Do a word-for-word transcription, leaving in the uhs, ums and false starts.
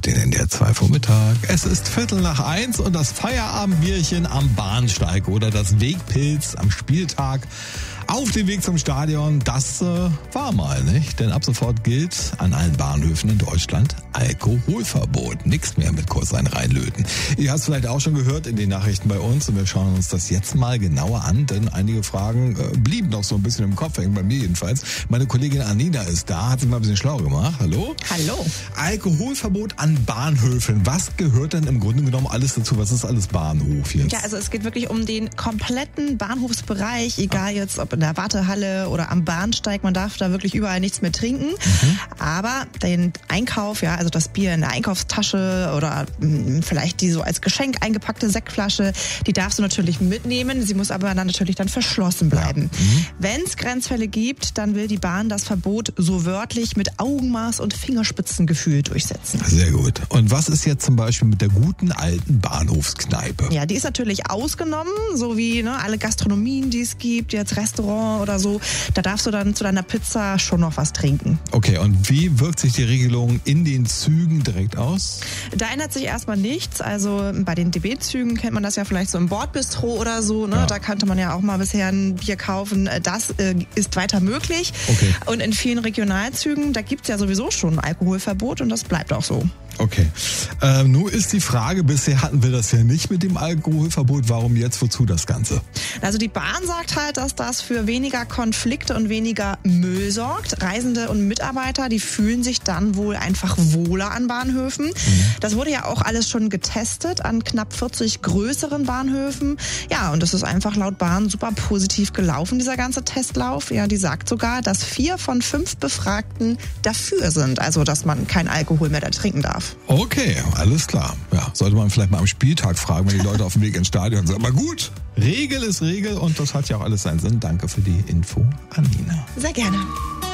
hört den N D R zwei Vormittag. Es ist Viertel nach eins und das Feierabendbierchen am Bahnsteig oder das Wegpilz am Spieltag auf dem Weg zum Stadion, das äh, war mal, nicht? Denn ab sofort gilt an allen Bahnhöfen in Deutschland Alkoholverbot. Nichts mehr mit Kurs ein reinlöten. Ihr habt es vielleicht auch schon gehört in den Nachrichten bei uns und wir schauen uns das jetzt mal genauer an, denn einige Fragen äh, blieben noch so ein bisschen im Kopf hängen, bei mir jedenfalls. Meine Kollegin Anina ist da, hat sich mal ein bisschen schlau gemacht. Hallo? Hallo. Alkoholverbot an Bahnhöfen. Was gehört denn im Grunde genommen alles dazu? Was ist alles Bahnhof jetzt? Ja, also es geht wirklich um den kompletten Bahnhofsbereich, egal jetzt ob in der Wartehalle oder am Bahnsteig. Man darf da wirklich überall nichts mehr trinken. Mhm. Aber den Einkauf, ja, also das Bier in der Einkaufstasche oder mh, vielleicht die so als Geschenk eingepackte Sektflasche, die darfst du natürlich mitnehmen. Sie muss aber dann natürlich dann verschlossen bleiben. Ja. Mhm. Wenn es Grenzfälle gibt, dann will die Bahn das Verbot so wörtlich mit Augenmaß und Fingerspitzengefühl durchsetzen. Sehr gut. Und was ist jetzt zum Beispiel mit der guten alten Bahnhofskneipe? Ja, die ist natürlich ausgenommen, so wie ne, alle Gastronomien, die es gibt, jetzt Restaurants oder so. Da darfst du dann zu deiner Pizza schon noch was trinken. Okay, und wie wirkt sich die Regelung in den Zügen direkt aus? Da ändert sich erstmal nichts. Also bei den D B-Zügen kennt man das ja vielleicht so im Bordbistro oder so. Ne? Ja. Da kannte man ja auch mal bisher ein Bier kaufen. Das äh, ist weiter möglich. Okay. Und in vielen Regionalzügen, da gibt es ja sowieso schon ein Alkoholverbot und das bleibt auch so. Okay. Ähm, nun ist die Frage, bisher hatten wir das ja nicht mit dem Alkoholverbot. Warum jetzt? Wozu das Ganze? Also die Bahn sagt halt, dass das für weniger Konflikte und weniger Müll sorgt. Reisende und Mitarbeiter, die fühlen sich dann wohl einfach wohler an Bahnhöfen. Mhm. Das wurde ja auch alles schon getestet an knapp vierzig größeren Bahnhöfen. Ja, und das ist einfach laut Bahn super positiv gelaufen, dieser ganze Testlauf. Ja, die sagt sogar, dass vier von fünf Befragten dafür sind. Also, dass man kein Alkohol mehr da trinken darf. Okay, alles klar. Ja, sollte man vielleicht mal am Spieltag fragen, wenn die Leute auf dem Weg ins Stadion sind. Aber gut, Regel ist Regel und das hat ja auch alles seinen Sinn. Danke für die Info, Anina. Sehr gerne.